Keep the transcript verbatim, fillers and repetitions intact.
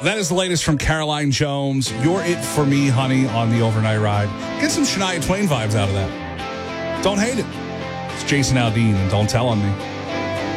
That is the latest from Caroline Jones. You're it for me, honey, on the overnight ride. Get some Shania Twain vibes out of that. Don't hate it. It's Jason Aldean, and don't tell on me.